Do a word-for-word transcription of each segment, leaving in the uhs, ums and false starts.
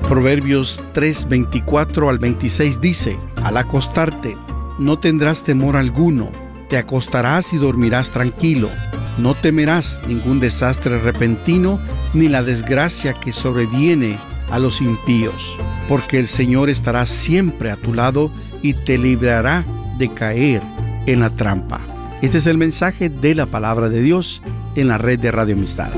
Proverbios tres, veinticuatro al veintiséis dice: al acostarte, no tendrás temor alguno, te acostarás y dormirás tranquilo. No temerás ningún desastre repentino, ni la desgracia que sobreviene a los impíos, porque el Señor estará siempre a tu lado y te librará de caer en la trampa. Este es el mensaje de la palabra de Dios en la red de Radio Amistad.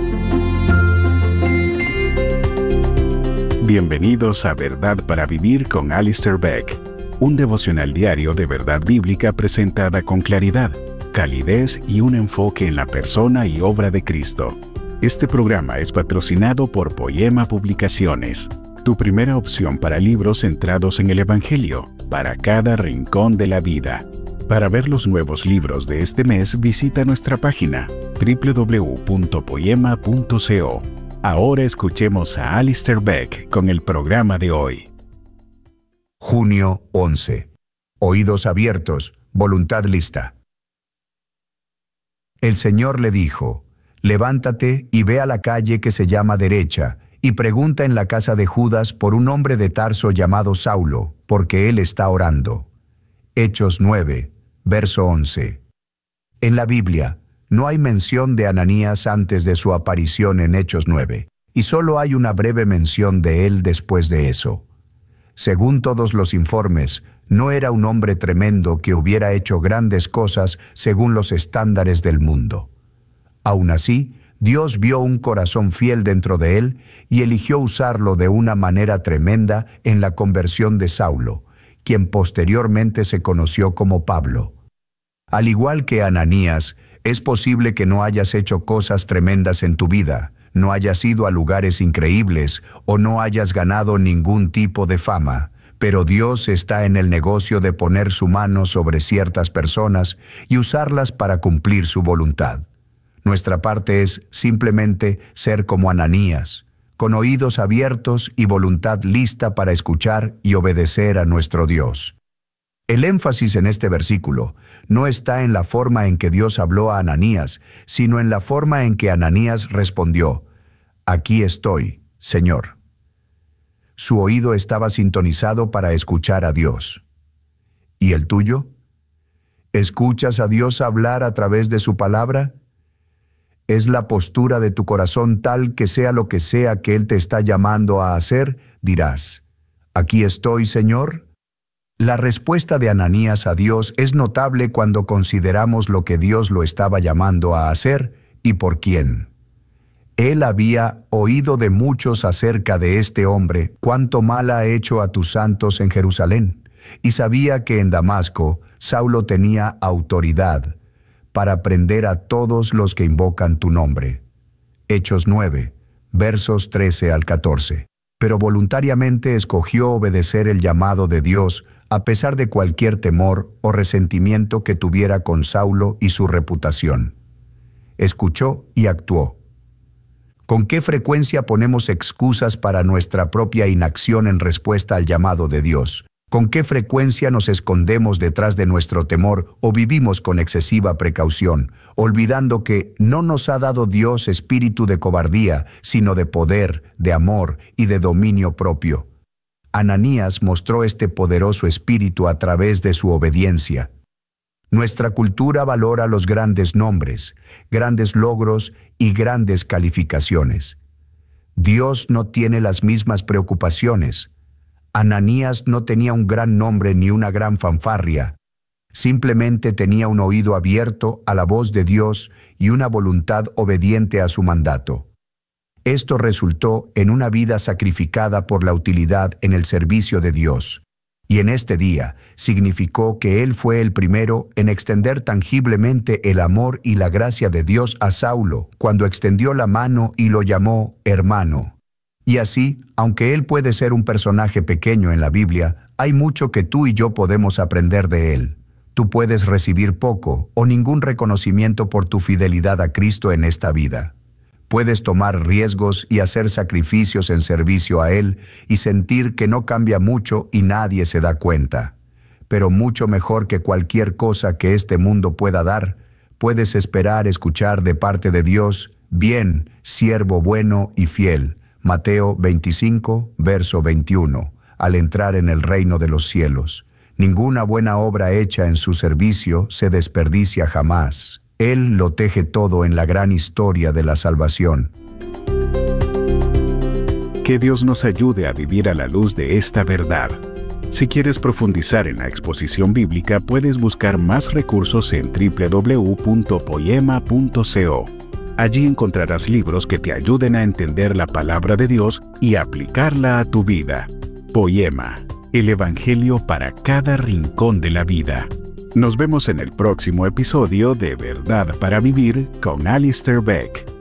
Bienvenidos a Verdad para Vivir con Alistair Begg, un devocional diario de verdad bíblica presentada con claridad, calidez y un enfoque en la persona y obra de Cristo. Este programa es patrocinado por Poema Publicaciones, tu primera opción para libros centrados en el Evangelio, para cada rincón de la vida. Para ver los nuevos libros de este mes, visita nuestra página doble u doble u doble u punto poema punto co. Ahora escuchemos a Alistair Begg con el programa de hoy. Junio once. Oídos abiertos, voluntad lista. El Señor le dijo: levántate y ve a la calle que se llama Derecha, y pregunta en la casa de Judas por un hombre de Tarso llamado Saulo, porque él está orando. Hechos nueve, verso once. En la Biblia, no hay mención de Ananías antes de su aparición en Hechos nueve, y solo hay una breve mención de él después de eso. Según todos los informes, no era un hombre tremendo que hubiera hecho grandes cosas según los estándares del mundo. Aún así, Dios vio un corazón fiel dentro de él y eligió usarlo de una manera tremenda en la conversión de Saulo, quien posteriormente se conoció como Pablo. Al igual que Ananías, es posible que no hayas hecho cosas tremendas en tu vida, no hayas ido a lugares increíbles o no hayas ganado ningún tipo de fama, pero Dios está en el negocio de poner su mano sobre ciertas personas y usarlas para cumplir su voluntad. Nuestra parte es simplemente ser como Ananías, con oídos abiertos y voluntad lista para escuchar y obedecer a nuestro Dios. El énfasis en este versículo no está en la forma en que Dios habló a Ananías, sino en la forma en que Ananías respondió: aquí estoy, Señor. Su oído estaba sintonizado para escuchar a Dios. ¿Y el tuyo? ¿Escuchas a Dios hablar a través de su palabra? ¿Es la postura de tu corazón tal que sea lo que sea que Él te está llamando a hacer, dirás: aquí estoy, Señor? La respuesta de Ananías a Dios es notable cuando consideramos lo que Dios lo estaba llamando a hacer y por quién. Él había oído de muchos acerca de este hombre, cuánto mal ha hecho a tus santos en Jerusalén, y sabía que en Damasco Saulo tenía autoridad para prender a todos los que invocan tu nombre. Hechos nueve, versos trece al catorce. Pero voluntariamente escogió obedecer el llamado de Dios a pesar de cualquier temor o resentimiento que tuviera con Saulo y su reputación. Escuchó y actuó. ¿Con qué frecuencia ponemos excusas para nuestra propia inacción en respuesta al llamado de Dios? ¿Con qué frecuencia nos escondemos detrás de nuestro temor o vivimos con excesiva precaución, olvidando que no nos ha dado Dios espíritu de cobardía, sino de poder, de amor y de dominio propio? Ananías mostró este poderoso espíritu a través de su obediencia. Nuestra cultura valora los grandes nombres, grandes logros y grandes calificaciones. Dios no tiene las mismas preocupaciones. Ananías no tenía un gran nombre ni una gran fanfarria. Simplemente tenía un oído abierto a la voz de Dios y una voluntad obediente a su mandato. Esto resultó en una vida sacrificada por la utilidad en el servicio de Dios. Y en este día significó que él fue el primero en extender tangiblemente el amor y la gracia de Dios a Saulo, cuando extendió la mano y lo llamó hermano. Y así, aunque él puede ser un personaje pequeño en la Biblia, hay mucho que tú y yo podemos aprender de él. Tú puedes recibir poco o ningún reconocimiento por tu fidelidad a Cristo en esta vida. Puedes tomar riesgos y hacer sacrificios en servicio a Él y sentir que no cambia mucho y nadie se da cuenta. Pero mucho mejor que cualquier cosa que este mundo pueda dar, puedes esperar escuchar de parte de Dios: bien, siervo bueno y fiel, Mateo veinticinco, verso veintiuno, al entrar en el reino de los cielos. Ninguna buena obra hecha en su servicio se desperdicia jamás. Él lo teje todo en la gran historia de la salvación. Que Dios nos ayude a vivir a la luz de esta verdad. Si quieres profundizar en la exposición bíblica, puedes buscar más recursos en doble u doble u doble u punto poema punto co. Allí encontrarás libros que te ayuden a entender la palabra de Dios y aplicarla a tu vida. Poema, el Evangelio para cada rincón de la vida. Nos vemos en el próximo episodio de Verdad para Vivir con Alistair Begg.